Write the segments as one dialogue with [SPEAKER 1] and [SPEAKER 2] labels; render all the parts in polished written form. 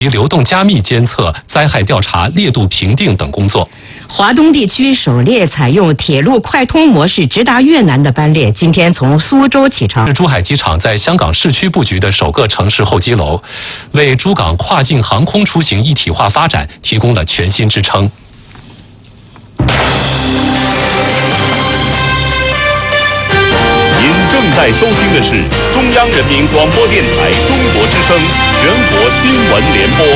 [SPEAKER 1] 流动加密监测、灾害调查、烈度评定等工作。
[SPEAKER 2] 华东地区首列采用铁路快通模式直达越南的班列，今天从苏州启程。
[SPEAKER 1] 是珠海机场在香港市区布局的首个城市候机楼，为珠港跨境航空出行一体化发展提供了全新支撑。
[SPEAKER 3] 您正在收听的是中央人民广播电台中国之声全国新闻联播。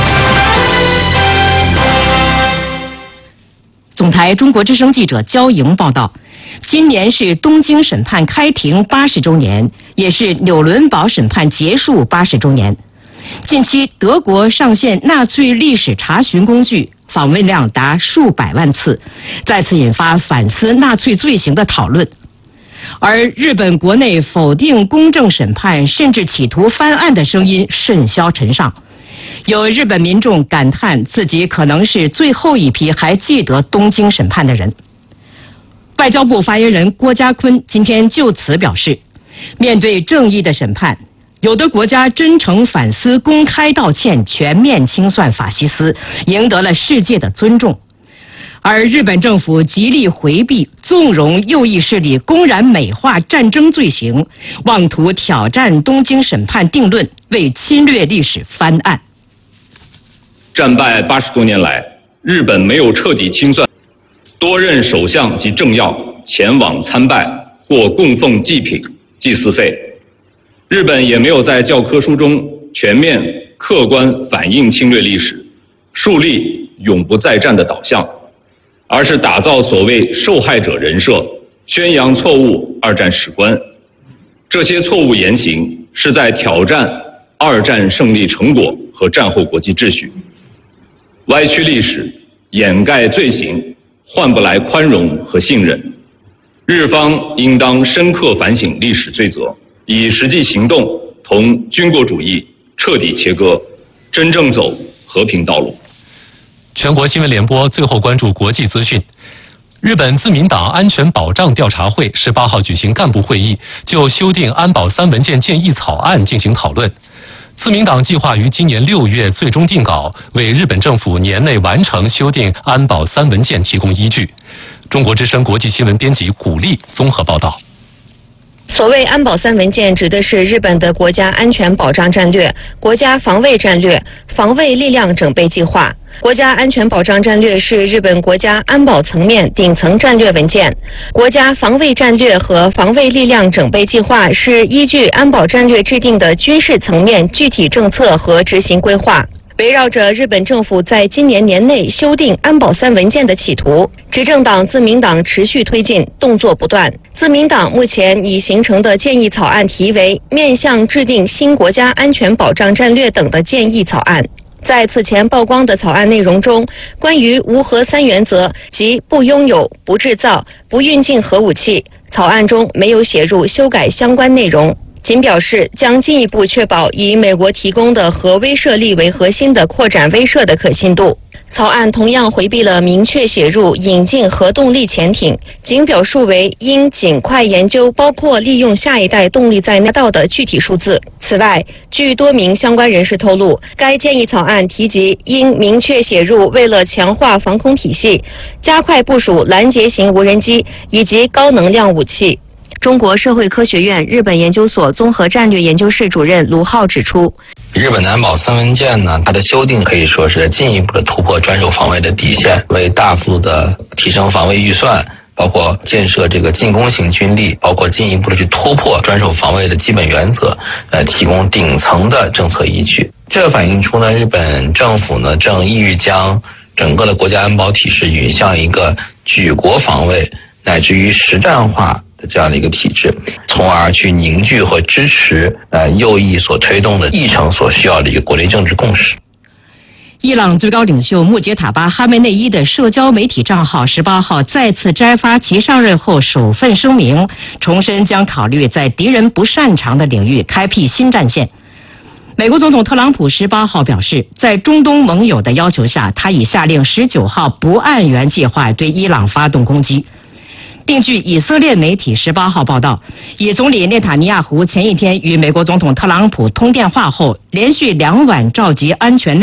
[SPEAKER 2] 总台中国之声记者焦莹报道，今年是东京审判开庭80周年，也是纽伦堡审判结束80周年。近期，德国上线纳粹历史查询工具，访问量达数百万次，再次引发反思纳粹罪行的讨论。而日本国内否定公正审判，甚至企图翻案的声音甚嚣尘上。有日本民众感叹自己可能是最后一批还记得东京审判的人。外交部发言人郭家坤今天就此表示，面对正义的审判，有的国家真诚反思、公开道歉、全面清算法西斯，赢得了世界的尊重。而日本政府极力回避、纵容右翼势力公然美化战争罪行，妄图挑战东京审判定论，为侵略历史翻案。
[SPEAKER 4] 战败80多年来，日本没有彻底清算，多任首相及政要前往参拜或供奉祭品、祭祀费。日本也没有在教科书中全面、客观反映侵略历史，树立永不再战的导向，而是打造所谓受害者人设，宣扬错误二战史观。这些错误言行是在挑战二战胜利成果和战后国际秩序。歪曲历史，掩盖罪行，换不来宽容和信任。日方应当深刻反省历史罪责，以实际行动同军国主义彻底切割，真正走和平道路。
[SPEAKER 1] 全国新闻联播最后关注国际资讯。日本自民党安全保障调查会18号举行干部会议，就修订安保3文件建议草案进行讨论。自民党计划于今年6月最终定稿，为日本政府年内完成修订安保3文件提供依据。中国之声国际新闻编辑古丽综合报道。
[SPEAKER 5] 所谓安保3文件，指的是日本的国家安全保障战略、国家防卫战略、防卫力量整备计划。国家安全保障战略是日本国家安保层面顶层战略文件，国家防卫战略和防卫力量整备计划是依据安保战略制定的军事层面具体政策和执行规划。围绕着日本政府在今年年内修订安保3文件的企图，执政党自民党持续推进，动作不断。自民党目前已形成的建议草案题为《面向制定新国家安全保障战略等的建议草案》。在此前曝光的草案内容中，关于无核3原则及不拥有、不制造、不运进核武器，草案中没有写入修改相关内容，仅表示将进一步确保以美国提供的核威慑力为核心的扩展威慑的可信度。草案同样回避了明确写入引进核动力潜艇，仅表述为应尽快研究包括利用下一代动力在内的具体数字。此外，据多名相关人士透露，该建议草案提及应明确写入为了强化防空体系，加快部署拦截型无人机以及高能量武器。中国社会科学院日本研究所综合战略研究室主任卢浩指出，
[SPEAKER 6] 日本的安保3文件呢，它的修订可以说是进一步的突破专守防卫的底线，为大幅的提升防卫预算，包括建设这个进攻型军力，包括进一步的去突破专守防卫的基本原则，提供顶层的政策依据。这反映出呢，日本政府呢正意欲将整个的国家安保体制引向一个举国防卫乃至于实战化的这样的一个体制，从而去凝聚和支持右翼所推动的议程所需要的一个国内政治共识。
[SPEAKER 2] 伊朗最高领袖穆杰塔巴·哈梅内伊的社交媒体账号18号再次摘发其上任后首份声明，重申将考虑在敌人不擅长的领域开辟新战线。美国总统特朗普18号表示，在中东盟友的要求下，他已下令19号不按原计划对伊朗发动攻击。 并据以色列媒体18号报道，以总理内塔尼亚胡前一天与美国总统特朗普通电话后，连续2晚召集安全